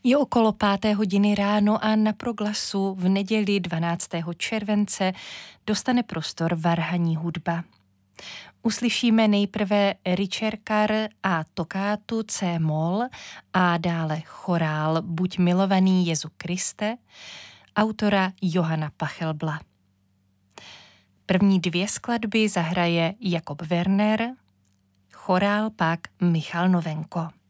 Je okolo 5:00 ráno a na Proglasu v neděli 12. července dostane prostor varhanní hudba. Uslyšíme nejprve Ricercar a tokátu C-moll a dále chorál Buď milovaný Jezu Kriste, autora Johana Pachelbla. První 2 skladby zahraje Jakub Werner, chorál pak Michal Novenko.